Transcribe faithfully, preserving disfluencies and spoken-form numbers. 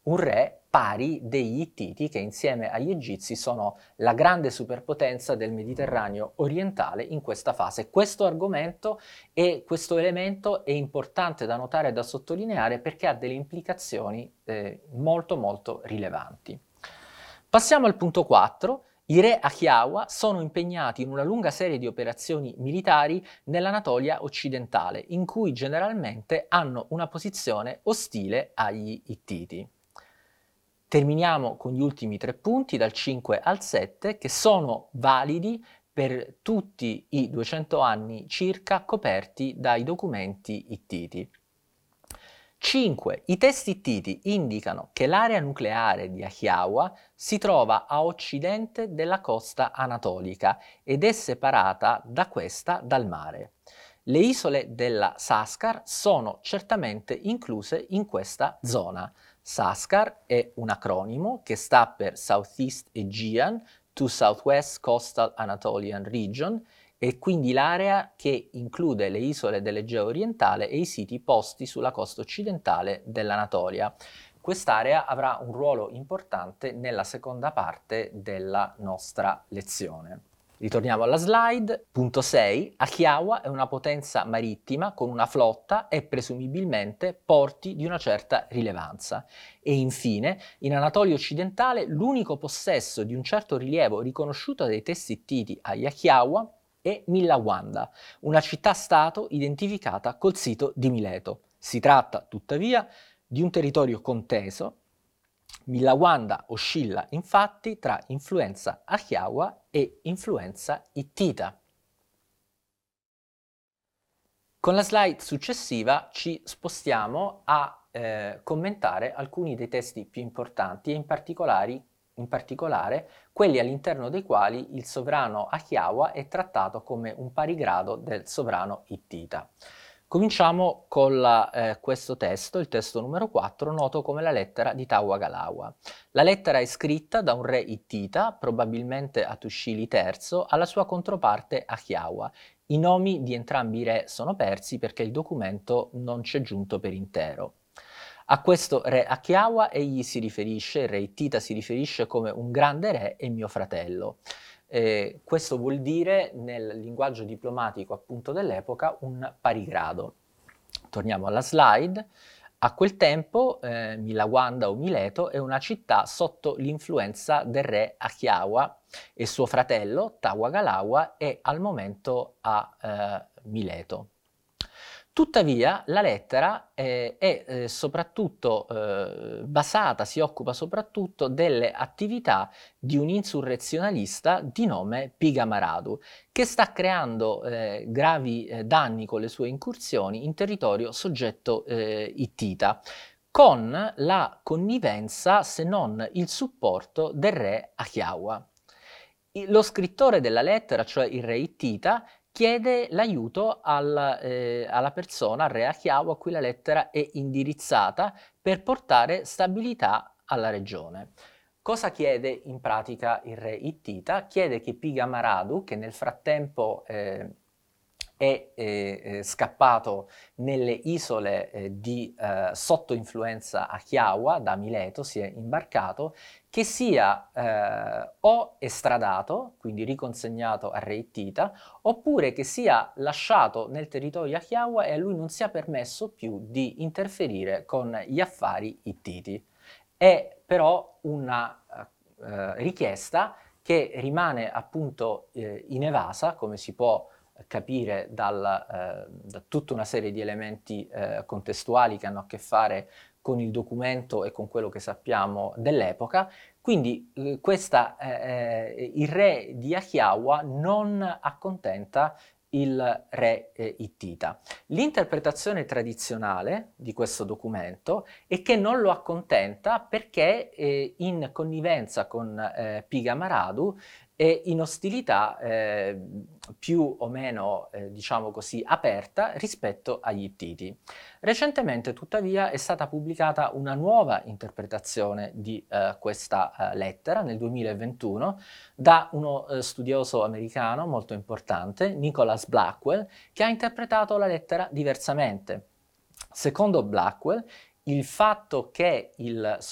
un re pari degli Ittiti, che insieme agli Egizi sono la grande superpotenza del Mediterraneo orientale in questa fase. Questo argomento e questo elemento è importante da notare e da sottolineare perché ha delle implicazioni eh, molto molto rilevanti. Passiamo al punto quattro. I re Achiaua sono impegnati in una lunga serie di operazioni militari nell'Anatolia occidentale, in cui generalmente hanno una posizione ostile agli Ittiti. Terminiamo con gli ultimi tre punti, dal cinque al sette, che sono validi per tutti i duecento anni circa coperti dai documenti Ittiti. cinque. I testi Ittiti indicano che l'area nucleare di Achiaua si trova a occidente della costa anatolica ed è separata da questa dal mare. Le isole della Sascar sono certamente incluse in questa zona. Sascar è un acronimo che sta per Southeast Aegean to Southwest Coastal Anatolian Region e quindi l'area che include le isole dell'Egeo orientale e i siti posti sulla costa occidentale dell'Anatolia. Quest'area avrà un ruolo importante nella seconda parte della nostra lezione. Ritorniamo alla slide. Punto sei. Achiaua è una potenza marittima con una flotta e presumibilmente porti di una certa rilevanza. E infine, in Anatolia occidentale, l'unico possesso di un certo rilievo riconosciuto dai testi Ittiti agli Achiaua è Millawanda, una città-stato identificata col sito di Mileto. Si tratta, tuttavia, di un territorio conteso. Millawanda oscilla infatti tra influenza Achiaua e influenza Ittita. Con la slide successiva ci spostiamo a eh, commentare alcuni dei testi più importanti e in particolare, in particolare quelli all'interno dei quali il sovrano Achiaua è trattato come un pari grado del sovrano Ittita. Cominciamo con la, eh, questo testo, il testo numero quattro, noto come la lettera di Tawa-Galawa. La lettera è scritta da un re Ittita, probabilmente Atushili terzo, alla sua controparte Achiaua. I nomi di entrambi i re sono persi perché il documento non c'è giunto per intero. A questo re Achiaua egli si riferisce, il re Ittita si riferisce come un grande re e mio fratello. Eh, questo vuol dire, nel linguaggio diplomatico appunto dell'epoca, un parigrado. Torniamo alla slide. A quel tempo eh, Milawanda o Mileto è una città sotto l'influenza del re Achiaua e suo fratello Tawa-Galawa è al momento a eh, Mileto. Tuttavia la lettera eh, è eh, soprattutto eh, basata, si occupa soprattutto delle attività di un insurrezionalista di nome Pigamaradu, che sta creando eh, gravi eh, danni con le sue incursioni in territorio soggetto eh, Ittita, con la connivenza, se non il supporto, del re Achiaua. Lo scrittore della lettera, cioè il re Ittita, chiede l'aiuto al, eh, alla persona, al re Achiaua, a cui la lettera è indirizzata per portare stabilità alla regione. Cosa chiede in pratica il re Ittita? Chiede che Pigamaradu, che nel frattempo eh, è eh, scappato nelle isole eh, di, eh, sotto influenza Achiaua da Mileto, si è imbarcato, che sia eh, o estradato, quindi riconsegnato al re Ittita, oppure che sia lasciato nel territorio Achiaua e a lui non sia permesso più di interferire con gli affari Ittiti. È però una eh, richiesta che rimane appunto eh, inevasa, come si può capire dal, eh, da tutta una serie di elementi eh, contestuali che hanno a che fare con il documento e con quello che sappiamo dell'epoca. Quindi eh, questa, eh, il re di Achiaua non accontenta il re eh, Ittita. L'interpretazione tradizionale di questo documento è che non lo accontenta perché eh, in connivenza con eh, Pigamaradu e in ostilità eh, più o meno, eh, diciamo così, aperta rispetto agli Ittiti. Recentemente, tuttavia, è stata pubblicata una nuova interpretazione di eh, questa eh, lettera nel duemilaventuno da uno eh, studioso americano molto importante, Nicholas Blackwell, che ha interpretato la lettera diversamente. Secondo Blackwell, il fatto che il